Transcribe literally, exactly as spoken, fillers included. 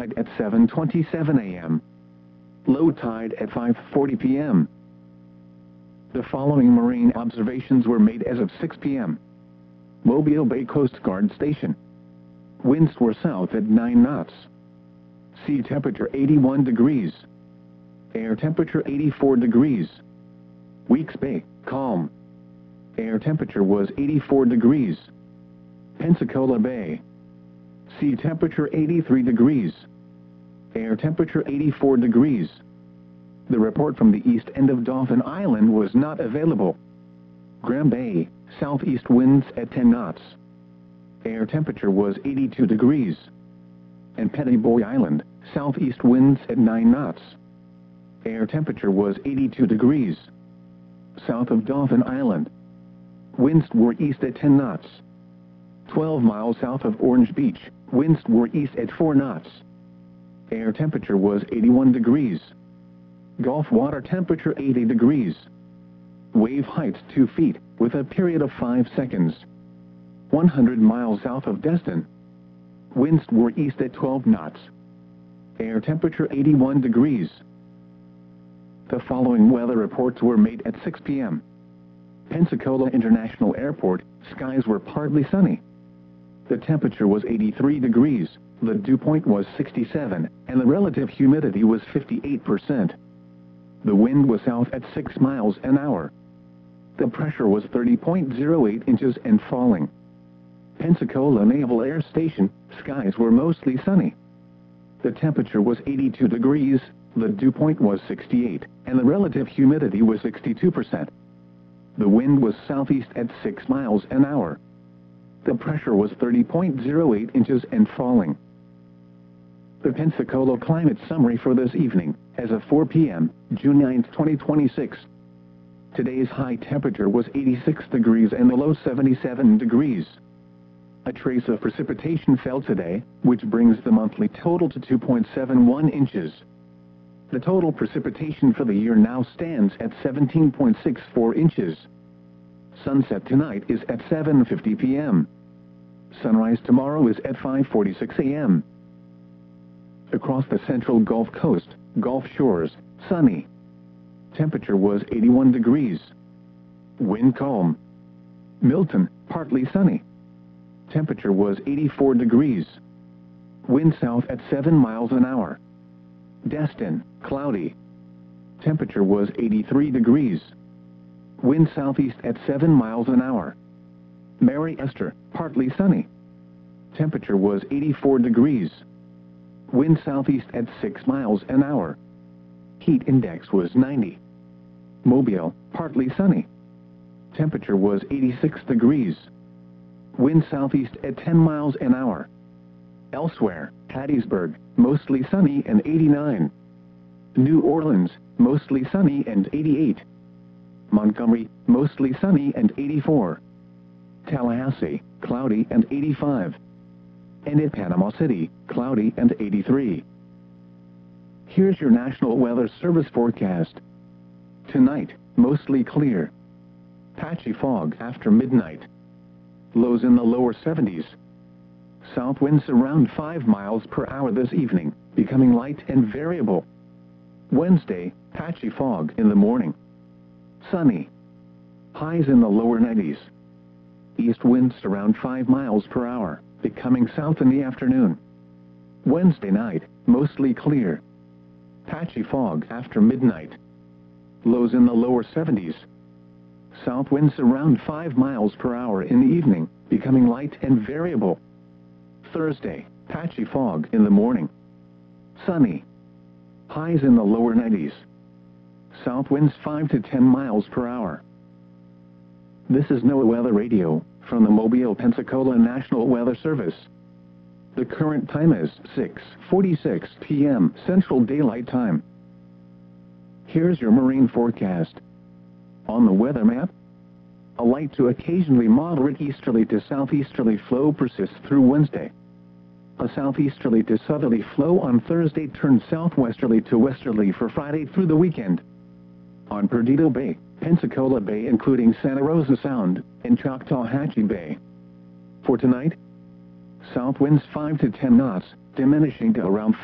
tide at seven twenty-seven a m Low tide at five forty p m The following marine observations were made as of six p m Mobile Bay Coast Guard Station. Winds were south at nine knots. Sea temperature eighty-one degrees. Air temperature eighty-four degrees. Weeks Bay, calm. Air temperature was eighty-four degrees. Pensacola Bay. Sea temperature eighty-three degrees. Air temperature eighty-four degrees. The report from the east end of Dauphin Island was not available. Graham Bay, southeast winds at ten knots. Air temperature was eighty-two degrees. And Petty Boy Island, southeast winds at nine knots. Air temperature was eighty-two degrees. South of Dauphin Island. Winds were east at ten knots. twelve miles south of Orange Beach, winds were east at four knots. Air temperature was eighty-one degrees. Gulf water temperature eighty degrees. Wave height two feet, with a period of five seconds. one hundred miles south of Destin. Winds were east at twelve knots. Air temperature eighty-one degrees. The following weather reports were made at six p m Pensacola International Airport, skies were partly sunny. The temperature was eighty-three degrees, the dew point was sixty-seven, and the relative humidity was fifty-eight percent. The wind was south at six miles an hour. The pressure was thirty point zero eight inches and falling. Pensacola Naval Air Station, skies were mostly sunny. The temperature was eighty-two degrees, the dew point was sixty-eight, and the relative humidity was sixty-two percent. The wind was southeast at six miles an hour. The pressure was thirty point zero eight inches and falling. The Pensacola climate summary for this evening, as of four p m, June ninth, twenty twenty-six. Today's high temperature was eighty-six degrees and the low seventy-seven degrees. A trace of precipitation fell today, which brings the monthly total to two point seven one inches. The total precipitation for the year now stands at seventeen point six four inches. Sunset tonight is at seven fifty p m Sunrise tomorrow is at five forty-six a m Across the central Gulf Coast, Gulf Shores, sunny. Temperature was eighty-one degrees. Wind calm. Milton, partly sunny. Temperature was eighty-four degrees. Wind south at seven miles an hour. Destin, cloudy. Temperature was eighty-three degrees. Wind southeast at seven miles an hour. Mary Esther, partly sunny. Temperature was eighty-four degrees. Wind southeast at six miles an hour. Heat index was ninety. Mobile, partly sunny. Temperature was eighty-six degrees. Wind southeast at ten miles an hour. Elsewhere, Hattiesburg, mostly sunny and eighty-nine. New Orleans, mostly sunny and eighty-eight. Montgomery, mostly sunny and eighty-four. Tallahassee, cloudy and eighty-five. And in Panama City, cloudy and eighty-three. Here's your National Weather Service forecast. Tonight, mostly clear. Patchy fog after midnight. Lows in the lower seventies. South winds around five miles per hour this evening, becoming light and variable. Wednesday, patchy fog in the morning. Sunny. Highs in the lower nineties. East winds around five miles per hour, becoming south in the afternoon. Wednesday night, mostly clear. Patchy fog after midnight. Lows in the lower seventies. South winds around five miles per hour in the evening, becoming light and variable. Thursday, patchy fog in the morning. Sunny. Highs in the lower nineties. South winds five to ten miles per hour. This is NOAA Weather Radio, from the Mobile, Pensacola National Weather Service. The current time is six forty-six p m Central Daylight Time. Here's your marine forecast. On the weather map, a light to occasionally moderate easterly to southeasterly flow persists through Wednesday. A southeasterly to southerly flow on Thursday turns southwesterly to westerly for Friday through the weekend. On Perdido Bay, Pensacola Bay including Santa Rosa Sound, and Choctawhatchee Bay. For tonight, south winds five to ten knots, diminishing to around